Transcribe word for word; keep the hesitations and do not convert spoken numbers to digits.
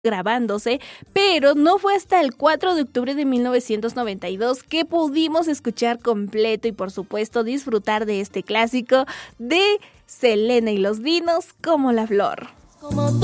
grabándose, pero no fue hasta el cuatro de octubre de mil novecientos noventa y dos que pudimos escuchar completo y por supuesto disfrutar de este clásico de Selena y los Dinos, Como la Flor. Como